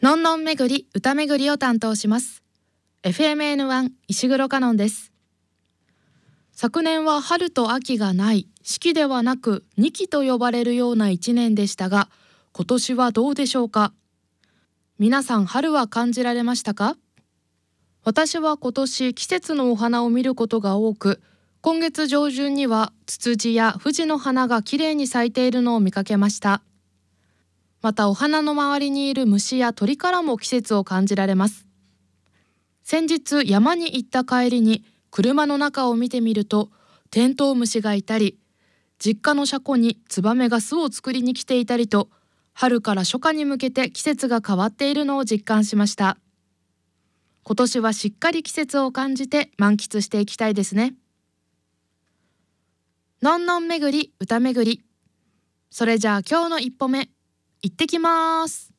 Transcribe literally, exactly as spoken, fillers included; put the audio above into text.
のんのんめぐり歌めぐりを担当します。 エフエムエヌワン 石黒かのんです。昨年は春と秋がない四季ではなく二季と呼ばれるような一年でしたが、今年はどうでしょうか。皆さん春は感じられましたか？私は今年季節のお花を見ることが多く、今月上旬にはツツジや藤の花がきれいに咲いているのを見かけました。またお花の周りにいる虫や鳥からも季節を感じられます。先日山に行った帰りに車の中を見てみると、テントウムシがいたり、実家の車庫にツバメが巣を作りに来ていたりと、春から初夏に向けて季節が変わっているのを実感しました。今年はしっかり季節を感じて満喫していきたいですね。のんのんめぐり歌めぐり。それじゃあ今日の一歩目、行ってきます。